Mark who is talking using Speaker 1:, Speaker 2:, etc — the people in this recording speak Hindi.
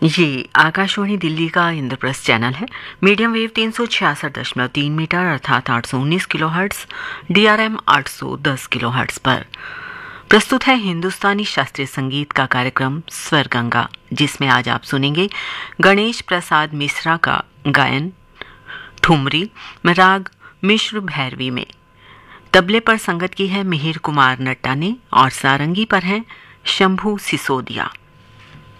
Speaker 1: ये आकाशवाणी दिल्ली का इंद्रप्रस्थ चैनल है। मीडियम वेव 366.3 मीटर अर्थात 819 किलोहर्ट्ज, DRM 810 किलोहर्ट्ज पर प्रस्तुत है हिंदुस्तानी शास्त्रीय संगीत का कार्यक्रम स्वर गंगा, जिसमें आज आप सुनेंगे गणेश प्रसाद मिश्रा का गायन ठुमरी राग मिश्र भैरवी में। तबले पर संगत की है मिहिर कुमार नट्टा ने और सारंगी पर हैं शंभू सिसोदिया।